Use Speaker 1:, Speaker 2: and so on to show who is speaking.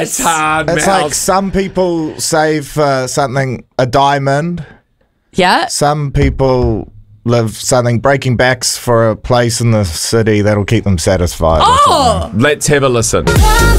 Speaker 1: That's hard,
Speaker 2: It's
Speaker 1: Mel.
Speaker 2: like some people save for something, a diamond.
Speaker 3: Yeah.
Speaker 2: Some people live something, breaking backs for a place in the city that'll keep them satisfied.
Speaker 3: Oh!
Speaker 1: Let's have a listen.